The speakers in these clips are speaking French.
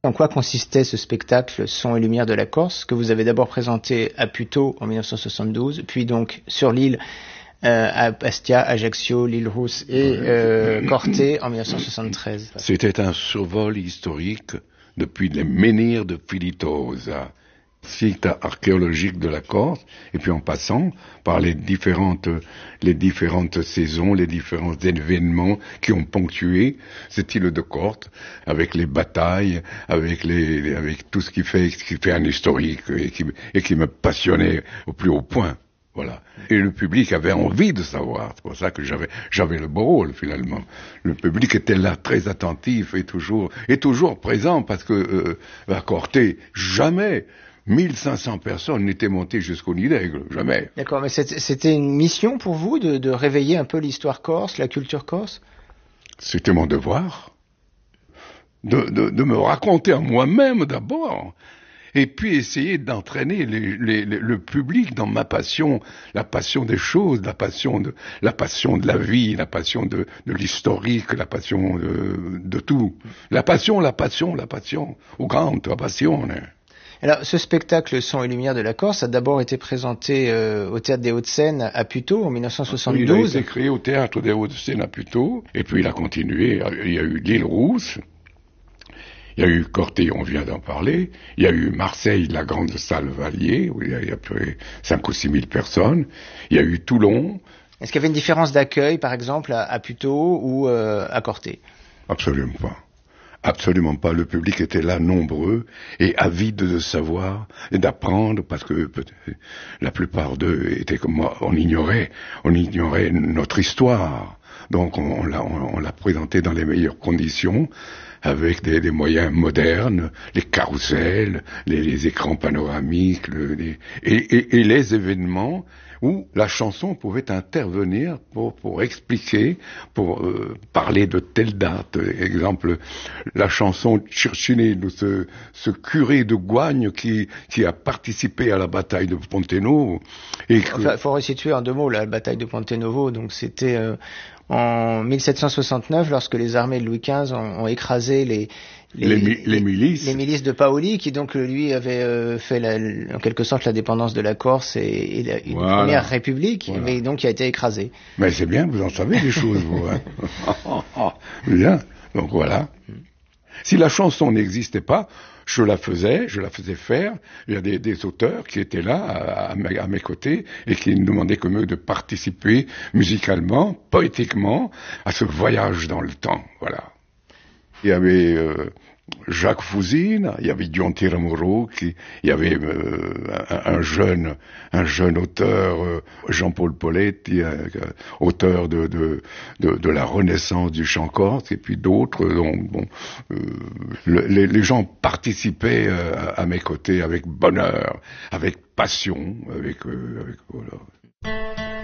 En quoi consistait ce spectacle Son et lumière de la Corse, que vous avez d'abord présenté à Puteaux en 1972, puis donc sur l'île à Bastia, Ajaccio, l'île Rousse et Corté en 1973. C'était un survol historique depuis les menhirs de Filitosa, site archéologique de la Corse, et puis en passant par les différentes saisons, les différents événements qui ont ponctué cette île de Corse, avec les batailles, avec tout ce qui fait un historique et qui me passionnait au plus haut point. Voilà. Et le public avait envie de savoir. C'est pour ça que j'avais le beau rôle, finalement. Le public était là, très attentif et toujours présent, parce que à Corté, jamais 1500 personnes n'étaient montées jusqu'au Nid d'Aigle, jamais. D'accord, mais c'était une mission pour vous de réveiller un peu l'histoire corse, la culture corse? C'était mon devoir de me raconter à moi-même d'abord. Et puis essayer d'entraîner le public dans ma passion, la passion des choses, la passion de la vie, la passion de l'historique, la passion de tout. La passion, au grand, la passion. Alors, ce spectacle Son et lumière de la Corse a d'abord été présenté au Théâtre des Hauts-de-Seine à Puteaux en 1972. Il a été créé au Théâtre des Hauts-de-Seine à Puteaux, et puis il a continué. Il y a eu l'île Rousse. Il y a eu Corté, on vient d'en parler. Il y a eu Marseille, la grande salle Valier, où il y a plus 5 ou 6 000 personnes. Il y a eu Toulon. Est-ce qu'il y avait une différence d'accueil, par exemple, à Puteaux ou à Corté? Absolument pas. Absolument pas. Le public était là, nombreux, et avide de savoir et d'apprendre, parce que la plupart d'eux étaient comme moi, on ignorait notre histoire. Donc on l'a présenté dans les meilleures conditions, avec des moyens modernes, les carrousels, les écrans panoramiques, et les événements où la chanson pouvait intervenir pour expliquer, pour parler de telle date. Exemple, la chanson Circine de ce curé de Gouagne qui a participé à la bataille de Pontenovo. Enfin, faut resituer en 2 mots la bataille de Pontenovo. Donc c'était en 1769, lorsque les armées de Louis XV ont écrasé les milices de Paoli, qui donc lui avait fait en quelque sorte la dépendance de la Corse et une première république, mais donc qui a été écrasée. Mais c'est bien, vous en savez des choses, vous. Hein. Bien, donc voilà. Si la chanson n'existait pas, je la faisais faire. Il y a des auteurs qui étaient là à mes côtés et qui ne demandaient que mieux de participer musicalement, poétiquement, à ce voyage dans le temps. Voilà. Il y avait Jacques Fouzine, il y avait Dion Tiramuro, il y avait un jeune auteur, Jean-Paul Poletti, auteur de la Renaissance du chant corse, et puis d'autres. Donc, les gens participaient à mes côtés avec bonheur, avec passion, avec voilà.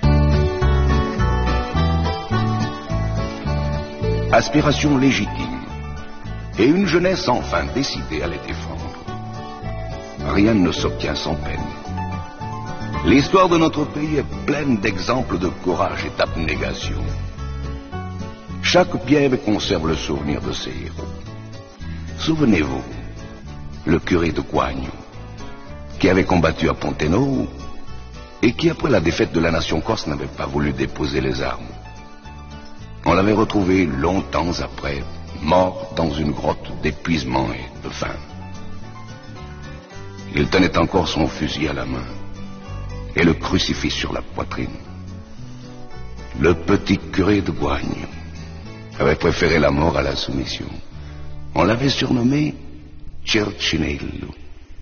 Aspiration légitime. Et une jeunesse enfin décidée à les défendre. Rien ne s'obtient sans peine. L'histoire de notre pays est pleine d'exemples de courage et d'abnégation. Chaque pierre conserve le souvenir de ses héros. Souvenez-vous, le curé de Gouagne, qui avait combattu à Pontenovo et qui, après la défaite de la nation corse, n'avait pas voulu déposer les armes. On l'avait retrouvé longtemps après, mort dans une grotte d'épuisement et de faim. Il tenait encore son fusil à la main et le crucifix sur la poitrine. Le petit curé de Gouagne avait préféré la mort à la soumission. On l'avait surnommé Circinello.